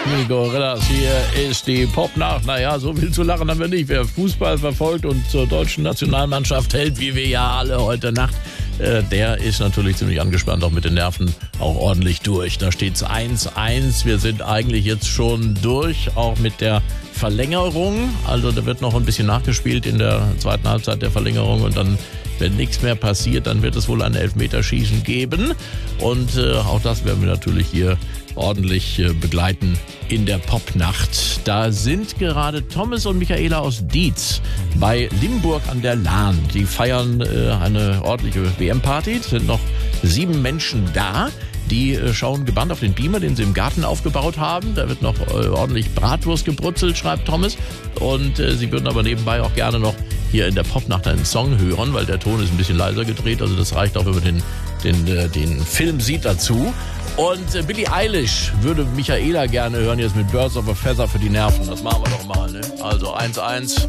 Mini Gorillas, hier ist die Popnacht. Naja, so viel zu lachen haben wir nicht. Wer Fußball verfolgt und zur deutschen Nationalmannschaft hält, wie wir ja alle heute Nacht, der ist natürlich ziemlich angespannt, auch mit den Nerven auch ordentlich durch. Da steht's 1-1. Wir sind eigentlich jetzt schon durch, auch mit der Verlängerung. Also da wird noch ein bisschen nachgespielt in der zweiten Halbzeit der Verlängerung und dann, wenn nichts mehr passiert, dann wird es wohl ein Elfmeterschießen geben. Und auch das werden wir natürlich hier ordentlich begleiten in der Popnacht. Da sind gerade Thomas und Michaela aus Dietz bei Limburg an der Lahn. Die feiern eine ordentliche WM-Party. Es sind noch 7 Menschen da. Die schauen gebannt auf den Beamer, den sie im Garten aufgebaut haben. Da wird noch ordentlich Bratwurst gebrutzelt, schreibt Thomas. Und sie würden aber nebenbei auch gerne noch hier in der Popnacht einen Song hören, weil der Ton ist ein bisschen leiser gedreht. Also das reicht auch, wenn man den Film sieht dazu. Und Billie Eilish würde Michaela gerne hören, jetzt mit Birds of a Feather für die Nerven. Das machen wir doch mal, ne? Also 1-1.